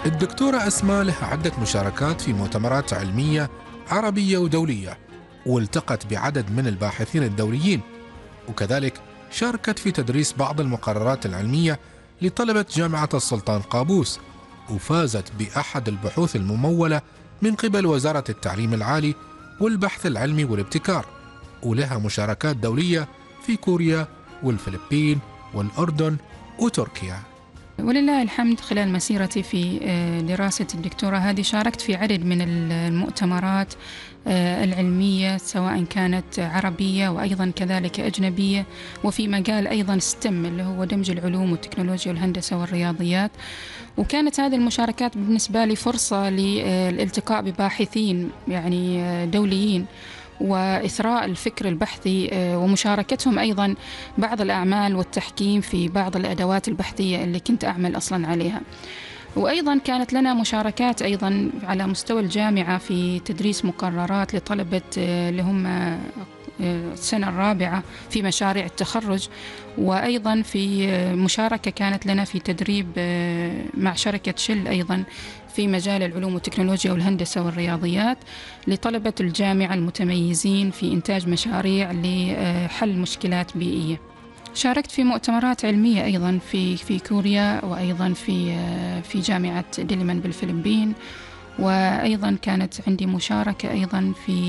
الدكتورة أسماء لها عدة مشاركات في مؤتمرات علمية عربية ودولية، والتقت بعدد من الباحثين الدوليين، وكذلك شاركت في تدريس بعض المقررات العلمية لطلبة جامعة السلطان قابوس، وفازت بأحد البحوث الممولة من قبل وزارة التعليم العالي والبحث العلمي والابتكار، ولها مشاركات دولية في كوريا والفلبين والأردن وتركيا. ولله الحمد، خلال مسيرتي في دراسة الدكتوراه هذه شاركت في عدد من المؤتمرات العلمية، سواء كانت عربية وأيضا كذلك أجنبية، وفي مجال أيضا ستم اللي هو دمج العلوم والتكنولوجيا والهندسة والرياضيات. وكانت هذه المشاركات بالنسبة لي فرصة للالتقاء بباحثين يعني دوليين، وإثراء الفكر البحثي ومشاركتهم أيضا بعض الأعمال والتحكيم في بعض الأدوات البحثية اللي كنت أعمل أصلا عليها. وأيضا كانت لنا مشاركات أيضا على مستوى الجامعة في تدريس مقررات لطلبة اللي هم السنة الرابعة في مشاريع التخرج، وأيضا في مشاركة كانت لنا في تدريب مع شركة شل أيضا في مجال العلوم والتكنولوجيا والهندسة والرياضيات لطلبة الجامعة المتميزين في إنتاج مشاريع لحل مشكلات بيئية. شاركت في مؤتمرات علمية أيضا في كوريا، وأيضا في جامعة ديلمان بالفلبين، وأيضا كانت عندي مشاركة أيضا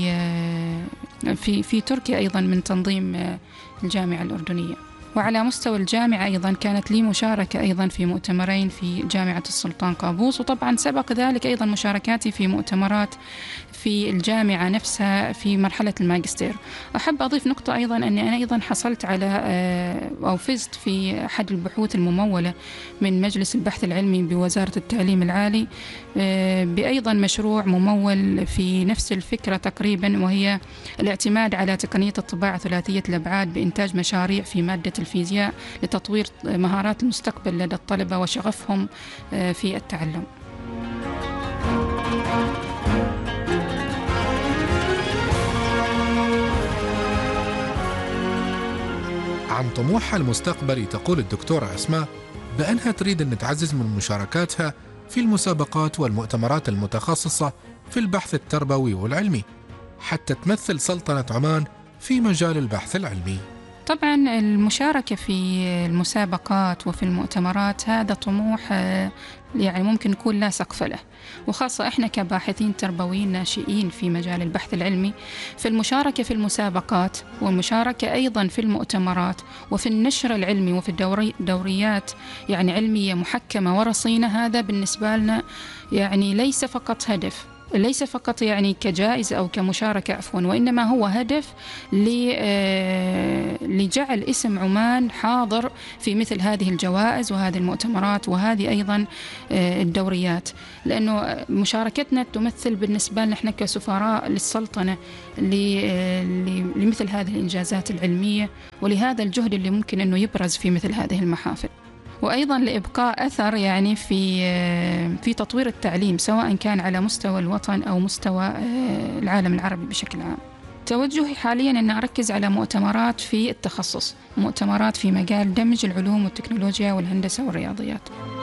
في تركيا أيضا من تنظيم الجامعة الأردنية. وعلى مستوى الجامعة أيضا كانت لي مشاركة أيضا في مؤتمرين في جامعة السلطان قابوس، وطبعا سبق ذلك أيضا مشاركاتي في مؤتمرات في الجامعة نفسها في مرحلة الماجستير. أحب أضيف نقطة أيضا أني أنا أيضا حصلت على أو فزت في أحد البحوث الممولة من مجلس البحث العلمي بوزارة التعليم العالي بأيضا مشروع ممول في نفس الفكرة تقريبا، وهي الاعتماد على تقنية الطباعة ثلاثية الأبعاد بإنتاج مشاريع في مادة الفيزياء لتطوير مهارات المستقبل لدى الطلبة وشغفهم في التعلم. عن طموحها المستقبلي تقول الدكتورة أسماء بأنها تريد أن تعزز من مشاركاتها في المسابقات والمؤتمرات المتخصصة في البحث التربوي والعلمي حتى تمثل سلطنة عمان في مجال البحث العلمي. طبعا المشاركة في المسابقات وفي المؤتمرات هذا طموح يعني ممكن يكون لا سقف له، وخاصة إحنا كباحثين تربويين ناشئين في مجال البحث العلمي، في المشاركة في المسابقات والمشاركة أيضا في المؤتمرات وفي النشر العلمي وفي دوريات يعني علمية محكمة ورصينة. هذا بالنسبة لنا يعني ليس فقط يعني كجائزة أو كمشاركة عفوا، وإنما هو هدف لجعل اسم عمان حاضر في مثل هذه الجوائز وهذه المؤتمرات وهذه أيضا الدوريات، لأنه مشاركتنا تمثل بالنسبة لنا إحنا كسفراء للسلطنة لمثل هذه الإنجازات العلمية ولهذا الجهد اللي ممكن أنه يبرز في مثل هذه المحافل، وأيضا لإبقاء أثر يعني في تطوير التعليم سواء كان على مستوى الوطن أو مستوى العالم العربي بشكل عام. توجهي حاليا أن أركز على مؤتمرات في التخصص، مؤتمرات في مجال دمج العلوم والتكنولوجيا والهندسة والرياضيات.